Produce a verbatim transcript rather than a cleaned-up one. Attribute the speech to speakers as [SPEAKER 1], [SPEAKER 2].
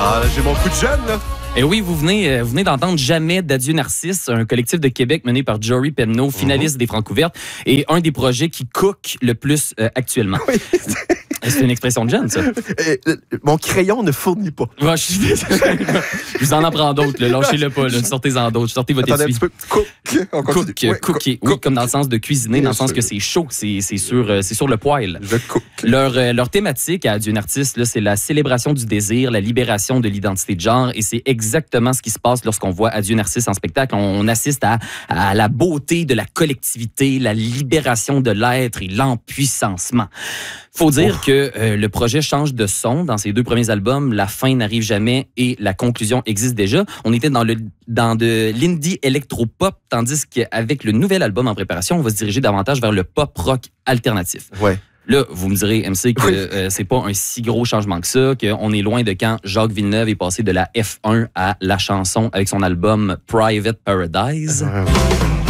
[SPEAKER 1] Ah, j'ai mon coup de jeune, là.
[SPEAKER 2] Et oui, vous venez, vous venez d'entendre Jamais d'Adieu Narcisse, un collectif de Québec mené par Jory Penneau, finaliste mm-hmm. des Francouvertes, et un des projets qui cook le plus euh, actuellement. Oui. C'est une expression de jeune, ça.
[SPEAKER 1] Et, euh, mon crayon ne fournit pas.
[SPEAKER 2] Ouais, je suis désolé. Je vous en apprends d'autres. Là. Lâchez-le pas. Là. Sortez-en d'autres. Sortez votre
[SPEAKER 1] Attendez
[SPEAKER 2] étui.
[SPEAKER 1] Un petit peu. Cook. On
[SPEAKER 2] cook,
[SPEAKER 1] ouais,
[SPEAKER 2] cookie.
[SPEAKER 1] Cook.
[SPEAKER 2] Oui, comme dans le sens de cuisiner,
[SPEAKER 1] Bien
[SPEAKER 2] dans le sens
[SPEAKER 1] sûr.
[SPEAKER 2] que c'est chaud. C'est, c'est, sur, euh, c'est sur le poêle.
[SPEAKER 1] Je cook.
[SPEAKER 2] Leur, euh, leur thématique à Adieu Narcisse, là, c'est la célébration du désir, la libération de l'identité de genre. Et c'est exactement ce qui se passe lorsqu'on voit Adieu Narcisse en spectacle. On, on assiste à, à la beauté de la collectivité, la libération de l'être et l'empuissancement. Faut dire oh. que euh, le projet change de son dans ses deux premiers albums. La fin n'arrive jamais et la conclusion existe déjà. On était dans le dans de l'indie électro-pop, tandis qu'avec le nouvel album en préparation, on va se diriger davantage vers le pop-rock alternatif.
[SPEAKER 1] Ouais.
[SPEAKER 2] Là, vous me direz, M C, que
[SPEAKER 1] oui.
[SPEAKER 2] euh, c'est pas un si gros changement que ça, qu'on est loin de quand Jacques Villeneuve est passé de la F un à la chanson avec son album Private Paradise. Euh...